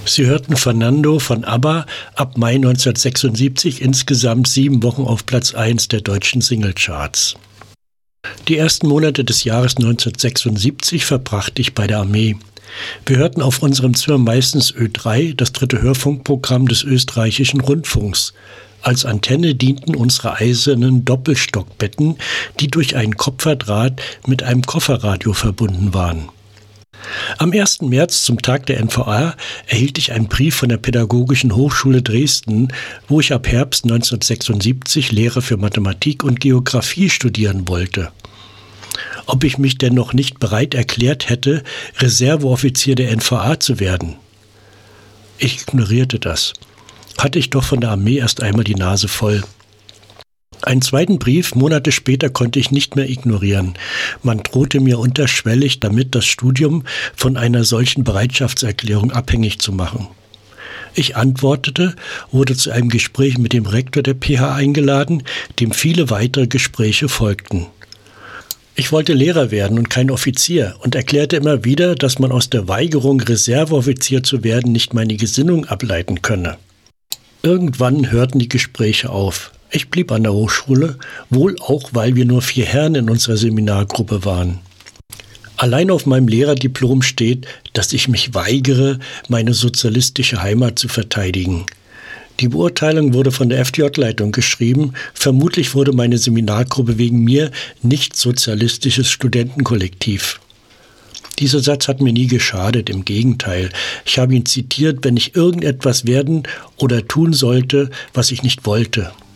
Sie hörten Fernando von ABBA ab Mai 1976 insgesamt 7 Wochen auf Platz 1 der deutschen Singlecharts. Die ersten Monate des Jahres 1976 verbrachte ich bei der Armee. Wir hörten auf unserem Zimmer meistens Ö3, das 3. Hörfunkprogramm des österreichischen Rundfunks. Als Antenne dienten unsere eisernen Doppelstockbetten, die durch einen Kopferdraht mit einem Kofferradio verbunden waren. Am 1. März, zum Tag der NVA, erhielt ich einen Brief von der Pädagogischen Hochschule Dresden, wo ich ab Herbst 1976 Lehre für Mathematik und Geographie studieren wollte. Ob ich mich denn noch nicht bereit erklärt hätte, Reserveoffizier der NVA zu werden? Ich ignorierte das. Hatte ich doch von der Armee erst einmal die Nase voll. Einen zweiten Brief, Monate später, konnte ich nicht mehr ignorieren. Man drohte mir unterschwellig damit, das Studium von einer solchen Bereitschaftserklärung abhängig zu machen. Ich antwortete, wurde zu einem Gespräch mit dem Rektor der PH eingeladen, dem viele weitere Gespräche folgten. Ich wollte Lehrer werden und kein Offizier und erklärte immer wieder, dass man aus der Weigerung, Reserveoffizier zu werden, nicht meine Gesinnung ableiten könne. Irgendwann hörten die Gespräche auf. Ich blieb an der Hochschule, wohl auch, weil wir nur 4 Herren in unserer Seminargruppe waren. Allein auf meinem Lehrerdiplom steht, dass ich mich weigere, meine sozialistische Heimat zu verteidigen. Die Beurteilung wurde von der FDJ-Leitung geschrieben. Vermutlich wurde meine Seminargruppe wegen mir nicht sozialistisches Studentenkollektiv. Dieser Satz hat mir nie geschadet, im Gegenteil. Ich habe ihn zitiert, wenn ich irgendetwas werden oder tun sollte, was ich nicht wollte.